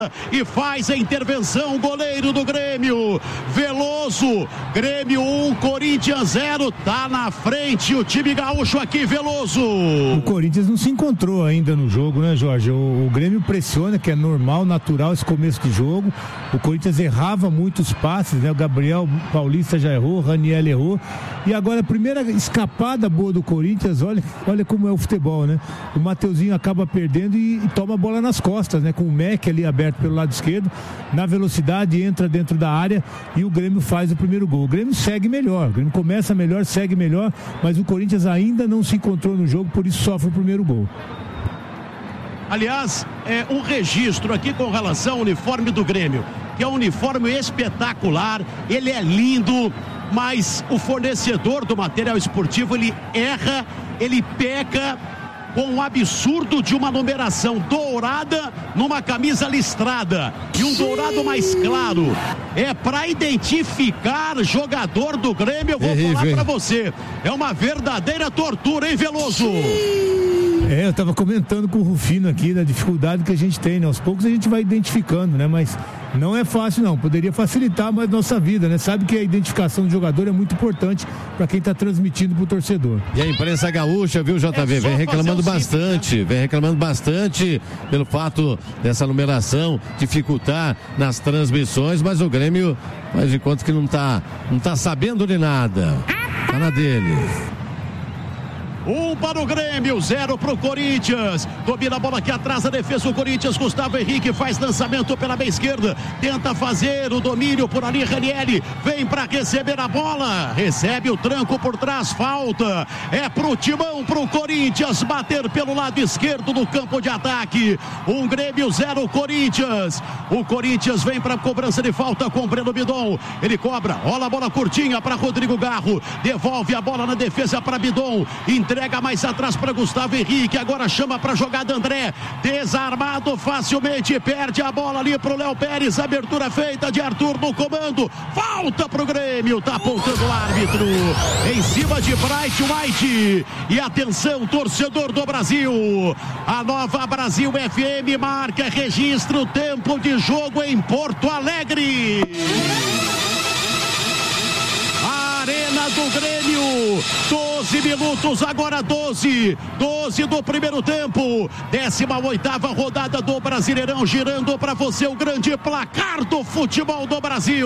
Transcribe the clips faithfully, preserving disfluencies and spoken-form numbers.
e faz a intervenção, goleiro do Grêmio, Veloso. Grêmio um, Corinthians zero, tá na frente o time gaúcho aqui, Veloso. O Corinthians não se encontrou ainda no jogo, né, Jorge? O, o Grêmio pressiona, que é normal, natural esse começo de jogo. O Corinthians errava muitos passes, né? O Gabriel Paulista já errou, o Raniel errou. E agora a primeira escapada boa do Corinthians, olha, olha como é o futebol, né? O Mateuzinho acaba perdendo e, e toma a bola nas costas, né? Com o Mac ali aberto pelo lado esquerdo, na velocidade entra dentro da área e o Grêmio faz o primeiro gol. O Grêmio segue melhor, o Grêmio começa melhor, segue melhor, mas o Corinthians ainda não se encontrou no jogo, por isso sofre o primeiro gol. Aliás, é um registro aqui com relação ao uniforme do Grêmio, que é um uniforme espetacular, ele é lindo, mas o fornecedor do material esportivo, ele erra, ele peca com um absurdo de uma numeração dourada numa camisa listrada e um dourado mais claro. É para identificar jogador do Grêmio, eu vou é, falar para você. É uma verdadeira tortura, hein, Veloso? É, eu tava comentando com o Rufino aqui da dificuldade que a gente tem, né? Aos poucos a gente vai identificando, né? Mas não é fácil, não. Poderia facilitar mais nossa vida, né? Sabe que a identificação do jogador é muito importante para quem tá transmitindo pro torcedor. E a imprensa gaúcha, viu, J V? É vem reclamando bastante, simples, né? Vem reclamando bastante pelo fato dessa numeração dificultar nas transmissões, mas o Grêmio faz de conta que não tá, não tá sabendo de nada. Tá na dele. Um para o Grêmio, zero para o Corinthians. Domina a bola aqui atrás da defesa o Corinthians. Gustavo Henrique faz lançamento pela meia esquerda. Tenta fazer o domínio por ali. Ranieri vem para receber a bola. Recebe o tranco por trás. Falta. É pro Timão, pro Corinthians bater pelo lado esquerdo do campo de ataque. Um Grêmio, zero Corinthians. O Corinthians vem para cobrança de falta com o Breno Bidon. Ele cobra. Olha a bola curtinha para Rodrigo Garro. Devolve a bola na defesa para Bidon. Entrega mais atrás para Gustavo Henrique, agora chama para jogada André, desarmado facilmente, perde a bola ali pro Léo Pérez, abertura feita de Arthur no comando, falta pro Grêmio, tá apontando o árbitro, em cima de Bright White, e atenção torcedor do Brasil, a Nova Brasil F M marca, registra o tempo de jogo em Porto Alegre. Arena do Grêmio, doze minutos, agora doze, doze do primeiro tempo, décima oitava rodada do Brasileirão, girando para você o grande placar do futebol do Brasil.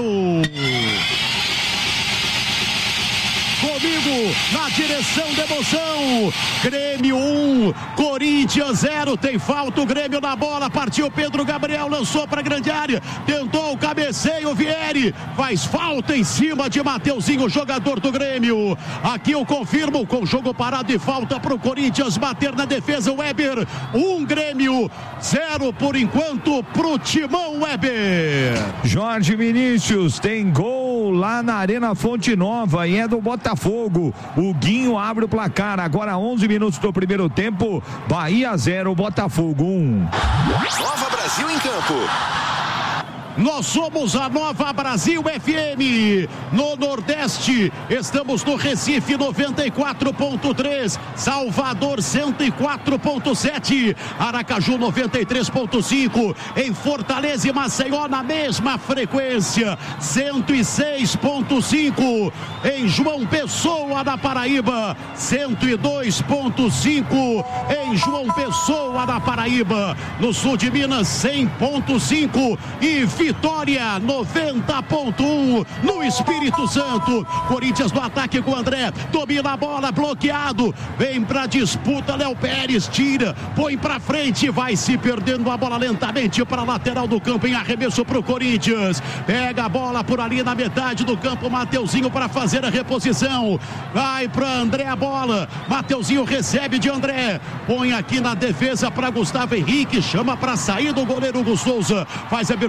Comigo, na direção da emoção, Grêmio um, Corinthians zero, tem falta o Grêmio na bola, partiu Pedro Gabriel, lançou para a grande área, tentou o cabeceio, Vieri, faz falta em cima de Mateuzinho, jogador do Grêmio, aqui eu confirmo, com jogo parado e falta para o Corinthians bater na defesa, Weber, um Grêmio, zero por enquanto pro Timão, Weber. Jorge Vinícius tem gol lá na Arena Fonte Nova e é do Botafogo. O Guinho abre o placar, agora onze minutos do primeiro tempo, Bahia zero, Botafogo um. Nova Brasil em campo. Nós somos a Nova Brasil F M no Nordeste, estamos no Recife noventa e quatro ponto três, Salvador cento e quatro ponto sete, Aracaju noventa e três ponto cinco, em Fortaleza e Maceió na mesma frequência cento e seis ponto cinco, em João Pessoa na Paraíba cento e dois ponto cinco, em João Pessoa na Paraíba, no sul de Minas cem ponto cinco e Vitória noventa ponto um no Espírito Santo. Corinthians no ataque com o André, domina a bola, bloqueado, vem pra disputa, Léo Pérez tira, põe pra frente, vai se perdendo a bola lentamente para a lateral do campo em arremesso pro Corinthians, pega a bola por ali na metade do campo, Mateuzinho para fazer a reposição, vai pra André a bola, Mateuzinho recebe de André, põe aqui na defesa para Gustavo Henrique, chama para sair do goleiro Hugo Souza, faz a abertura na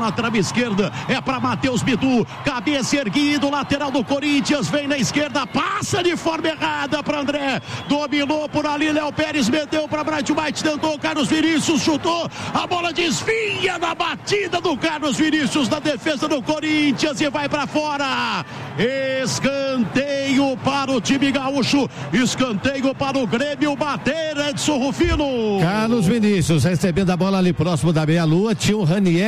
trave esquerda, é para Matheus Bidu, cabeça erguido, lateral do Corinthians, vem na esquerda, passa de forma errada para André, dominou por ali, Léo Pérez meteu para Bright White, tentou, Carlos Vinícius chutou, a bola desvia na batida do Carlos Vinícius na defesa do Corinthians e vai para fora. Escanteio para o time gaúcho, escanteio para o Grêmio bater, Edson Rufino. Carlos Vinícius recebendo a bola ali próximo da meia-lua, tinha o Ranieri